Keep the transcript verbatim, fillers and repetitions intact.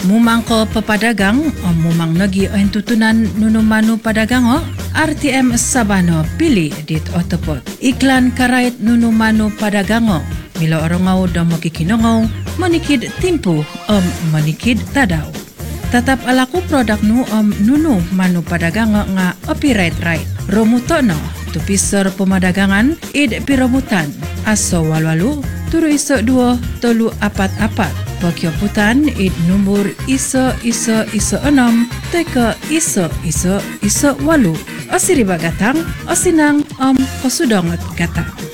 Mumang ko papadagang o mumang nagi o tutunan nunumanu padagang o R T M Sabano pili dit otopot. Iklan karait nunumanu padagang o milo orongaw do makikinongaw manikid timpu o manikid tadaw. Tatap alaku produk nu om nunu manu padagang nga copyright right. Romuto no tupisor pemadagangan id piromutan aso walwalu turu iso dua tolu apat apat pokyoputan id numur iso iso iso enam teka iso iso iso walu osiriba gatang osinang om kosudongot gatang.